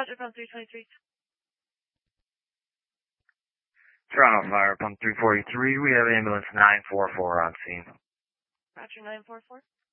Roger, pump 323. Toronto Fire, pump 343. We have ambulance 944 on scene. Roger, 944.